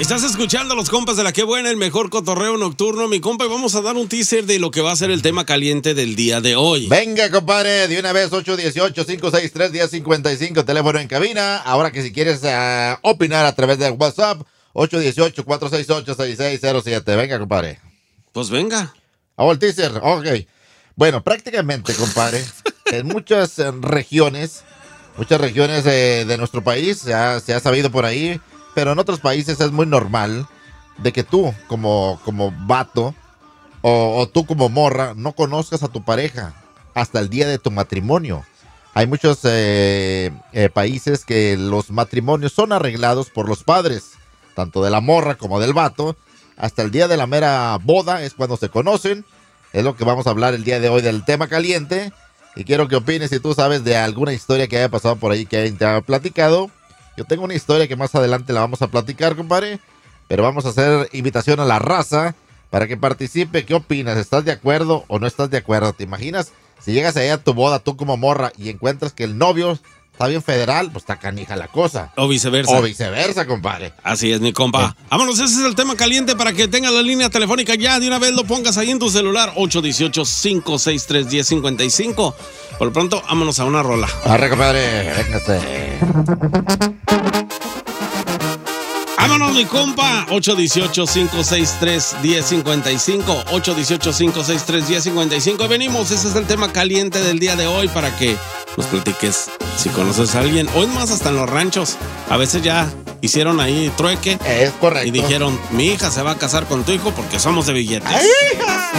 Estás escuchando a los compas de La Qué Buena, el mejor cotorreo nocturno, mi compa, y vamos a dar un teaser de lo que va a ser el tema caliente del día de hoy. Venga, compadre, de una vez, 818-563-1055, teléfono en cabina. Ahora que si quieres opinar a través de WhatsApp, 818-468-6607. Venga, compadre. Pues venga. El teaser, ok. Bueno, prácticamente, compadre, en muchas regiones de nuestro país, se ha sabido por ahí, pero en otros países es muy normal de que tú, como vato, o tú como morra, no conozcas a tu pareja hasta el día de tu matrimonio. Hay muchos países que los matrimonios son arreglados por los padres, tanto de la morra como del vato. Hasta el día de la mera boda es cuando se conocen. Es lo que vamos a hablar el día de hoy del tema caliente. Y quiero que opines si tú sabes de alguna historia que haya pasado por ahí que alguien te haya platicado. Yo tengo una historia que más adelante la vamos a platicar, compadre. Pero vamos a hacer invitación a la raza para que participe. ¿Qué opinas? ¿Estás de acuerdo o no estás de acuerdo? ¿Te imaginas? Si llegas allá a tu boda, tú como morra, y encuentras que el novio está bien federal, pues está canija la cosa. O viceversa. O viceversa, compadre. Así es, mi compa. Vámonos, ese es el tema caliente para que tengas la línea telefónica ya. De una vez lo pongas ahí en tu celular. 818-563-1055. Por lo pronto, vámonos a una rola. Arre, compadre. Véngase. Vámonos, mi compa. 818-563-1055. 818-563-1055. Venimos, ese es el tema caliente del día de hoy para que nos platiques si conoces a alguien. O es más, hasta en los ranchos. A veces ya hicieron ahí trueque. Es correcto. Y dijeron, mi hija se va a casar con tu hijo porque somos de billetes. ¡Ay, hija!